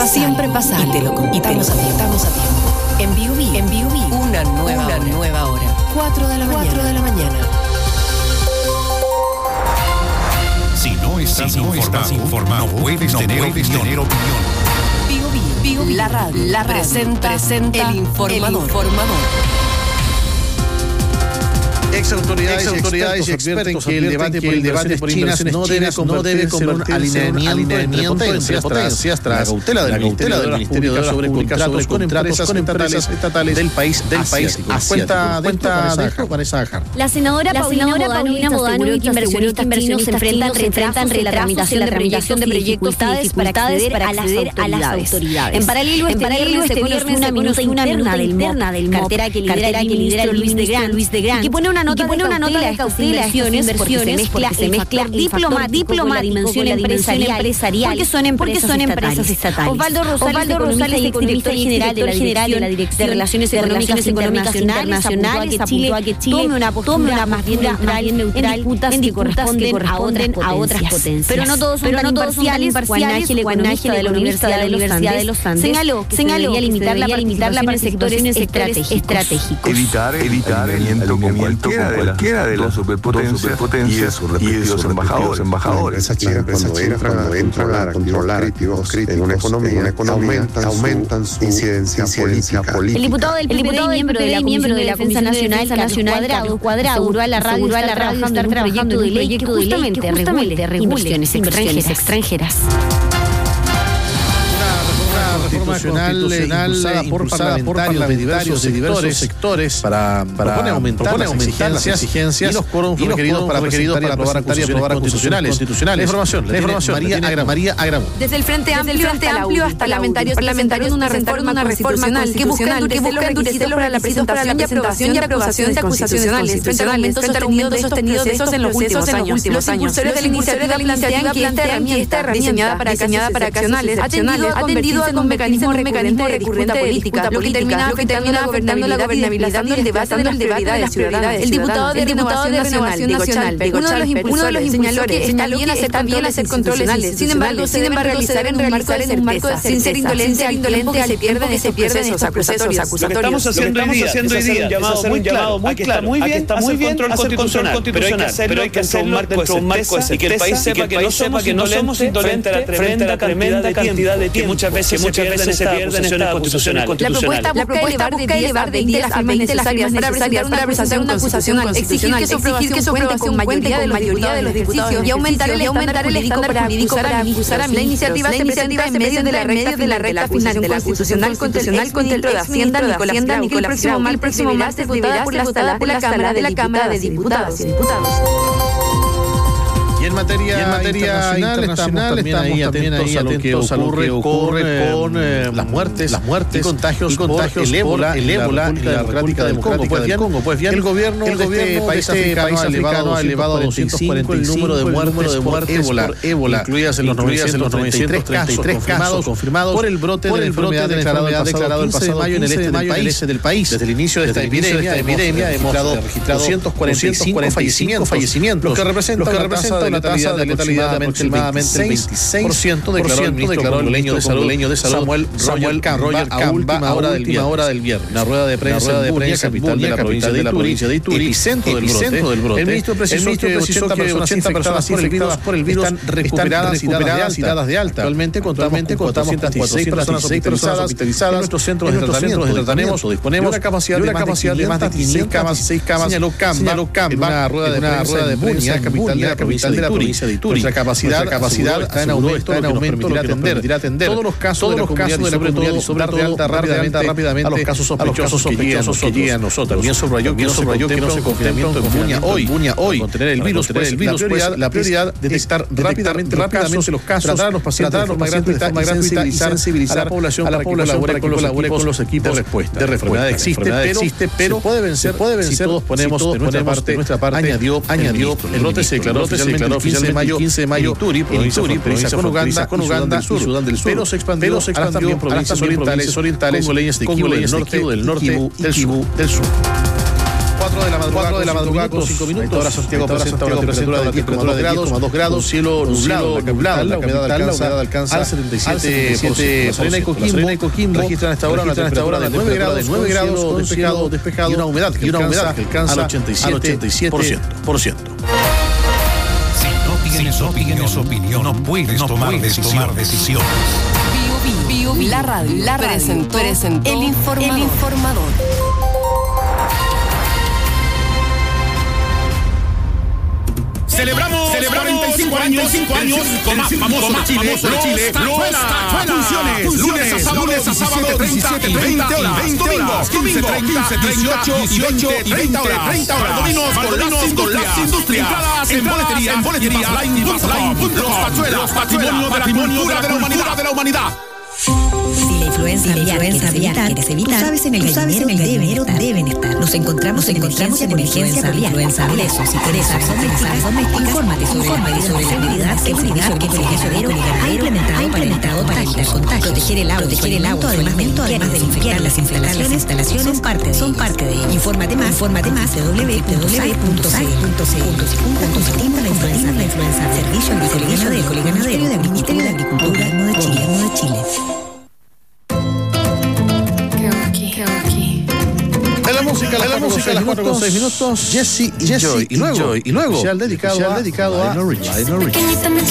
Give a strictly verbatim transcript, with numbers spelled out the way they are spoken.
pasa, siempre pasa, y te lo contamos a tiempo. En B U B, en B U B, una nueva una hora. nueva hora. cuatro de la mañana. cuatro de la mañana. Si no estás, si no informado, estás informado, no puedes, no tener, puedes opinión. tener opinión. B U B, B U B, la radio, la radio presenta, presenta el informador. El informador. Ex autoridades, Ex autoridades y expertos advierten que el debate por el debate por inversiones no debe convertirse en un alineamiento entre potencias, potencias tras la cautela del Ministerio de Públicas sobre contratos con empresas estatales, estatales del país del país. Cuenta de esto Vanessa Ajar. La senadora Paulina Bodano que inversionistas chinos se enfrentan enfrentan la tramitación de proyectos de proyectos para acceder a las autoridades. En paralelo este viernes una minuta interna del cartera que lidera Luis de Gran que pone una nota de cautela a estas inversiones porque se mezcla diplomático con la dimensión empresarial porque son empresas estatales. Osvaldo Rosales, exdirector general de la Dirección de Relaciones Económicas Internacionales, apuntó a que Chile tome una postura más bien neutral en disputas que corresponden a otras potencias. Pero no todos son imparciales. Juan Ángel, economista de la Universidad de los Andes, señaló que se debería limitar la participación en sectores estratégicos. Evitar el alineamiento con cualquiera de las superpotencias y sus respectivos embajadores. embajadores. Esas chinas cuando entran a controlar, a controlar críticos en una economía, aumentan, aumentan su incidencia política. El diputado del P P D y miembro de la Comisión de Defensa Nacional, Carlos Cuadrado, aseguró a la radio estar trabajando en un proyecto de ley que justamente regule inversiones extranjeras. Constitucional, constitucional por parlamentarios de diversos, de diversos sectores para, para propone aumentar, propone las, aumentar exigencias, las exigencias y los quórums requeridos para, requeridos para aprobar acusaciones constitucionales. constitucionales. La información, la información María Agramont. María Agramont. Desde el Frente Amplio hasta parlamentarios parlamentarios una reforma constitucional que busca endurecer los requisitos para la presentación y aprobación de acusaciones constitucionales frente al aumento sostenido de estos en los últimos años. Los impulsores de la iniciativa plantean que esta herramienta diseñada para accionales ha tendido a un mecanismo recurrente de disputa política, lo que termina afectando la gobernabilidad y desplazando el debate de las prioridades ciudadanas. El diputado de Renovación Nacional, uno de los impulsores, señaló que está bien hacer controles, sin embargo, se deben realizar en un marco de certeza, sin ser indolente al tiempo que se pierden esos procesos acusatorios. Lo que estamos haciendo hoy día es hacer un llamado muy claro, muy bien, hacer control constitucional, pero hay que hacerlo dentro de un marco de certeza y que el país sepa que no somos indolentes frente a la tremenda cantidad de tiempo que muchas veces se pierden estas acusaciones constitucionales. La propuesta busca elevar de diez a veinte las firmas necesarias para presentar una acusación constitucional, exigir que su cuente con mayoría de los diputados y aumentar el estándar jurídico para acusar a la iniciativa se presenta en medio de la recta final de la constitucional contra el exministro de Hacienda Nicolás Grau, el próximo martes deberá ser votada por la Cámara de la Cámara de Diputados y Diputados. Y en materia, y en materia internacional, internacional estamos también, también atentos, a lo que ocurre, ocurre con, con eh, las muertes, las muertes y contagios, y contagios por el ébola, el ébola en la República Democrática Congo. Del Congo. Pues bien, el gobierno, el gobierno de este país africano ha elevado, elevado a doscientos cuarenta y cinco el número de muertes por ébola, incluidas en los novecientos treinta y tres casos confirmados por el brote de la enfermedad declarado el pasado mayo en el este del país. Desde el inicio de esta epidemia hemos registrado doscientos cuarenta y cinco fallecimientos, lo que representa una tasa de letalidad de aproximadamente el veintiséis por ciento, declaró el ministro congoleño de salud Samuel Roger Kamba a última hora del viernes. Una rueda de prensa en Bunia, capital de la provincia de Ituri, epicentro del brote. El ministro precisó que ochenta personas infectadas por el virus están recuperadas y dadas de alta. Actualmente contamos con cuatrocientas dieciséis personas hospitalizadas en nuestros centros de tratamiento. Disponemos de una capacidad de más de quinientas camas, señaló Kamba en una rueda de prensa en capital de la provincia de Ituri. De Ituri. Nuestra capacidad, nuestra capacidad está en aumento, está en aumento, lo que nos permitirá atender todos los casos todos de la comunidad y sobre todo, sobre todo, alta rápidamente, rápidamente a los casos sospechosos que llegan a nosotros. También subrayó que no se contempla un confinamiento en Bunia hoy, Bunia hoy, contener el virus, el virus, la prioridad de detectar rápidamente los casos, tratar a los pacientes de forma gratuita y sensibilizar a la población para que colabore con los equipos de respuesta. La enfermedad existe, pero puede vencer, puede vencer si todos ponemos de nuestra parte, nuestra parte. Añadió, añadió, el brote se declaró oficialmente el quince de mayo, quince de mayo en Ituri, provincia fronteriza con Uganda, con Uganda y Sudán del Sur, pero se expandió a las también provincias orientales, congoleñas de Kivu del Norte, del Norte, del Sur. cuatro de la madrugada, de la madrugada con cinco minutos. Ahora Santiago presenta una temperatura de diez coma dos grados, cielo nublado, nublado, la humedad alcanza al setenta y siete por ciento. Serena y Coquimbo registran hasta ahora una temperatura de nueve grados, nueve grados despejado, despejado y una humedad que alcanza al ochenta y siete por ciento. Si no tienes opinión, no puedes tomar decisiones. La radio, la radio presentó, presentó el informador. El informador. Celebramos, celebramos cuarenta y cinco años con más famoso de Chile, Los Tachuelas. Funciones, lunes a sábado, diecisiete, treinta y veinte horas. Domingos, quince, dieciocho y veinte horas. Domingos con las industrias. Entradas en boletería, en boletería, Los Tachuelas, patrimonio de la humanidad. Si la influenza aviar quieres evitar, tú sabes en el gallinero deben estar. Nos encontramos en emergencia por influenza aviar. Por eso, si querés razones domésticas, infórmate sobre la seguridad que el servicio ganadero ha implementado para evitar contagios. Proteger el agua, proteger el agua, además de limpiar las instalaciones, son parte son parte de ello. Infórmate más, infórmate más de w w w punto s a i punto c i. Combatimos la influenza. Servicio Agrícola y Ganadero, Ministerio de Agricultura, Gobierno de Chile. En la música, en la música a las cuatro con seis minutos, Jesse y Joy. Y luego, y luego, especial dedicado a Lionel Richie.